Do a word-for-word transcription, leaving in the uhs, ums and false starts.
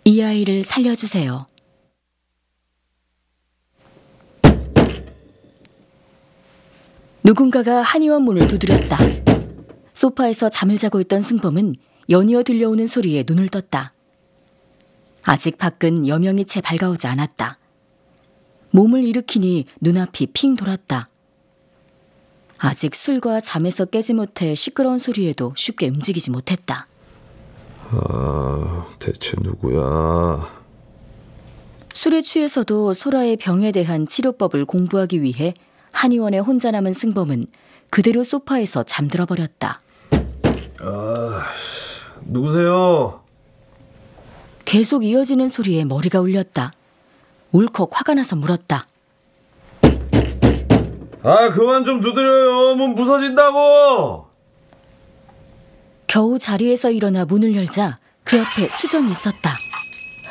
이 아이를 살려주세요. 누군가가 한의원 문을 두드렸다. 소파에서 잠을 자고 있던 승범은 연이어 들려오는 소리에 눈을 떴다. 아직 밖은 여명이 채 밝아오지 않았다. 몸을 일으키니 눈앞이 핑 돌았다. 아직 술과 잠에서 깨지 못해 시끄러운 소리에도 쉽게 움직이지 못했다. 아, 대체 누구야? 술에 취해서도 소라의 병에 대한 치료법을 공부하기 위해 한의원에 혼자 남은 승범은 그대로 소파에서 잠들어 버렸다. 아, 누구세요? 계속 이어지는 소리에 머리가 울렸다. 울컥 화가 나서 물었다. 아, 그만 좀 두드려요. 문 부서진다고. 겨우 자리에서 일어나 문을 열자 그 앞에 수정이 있었다.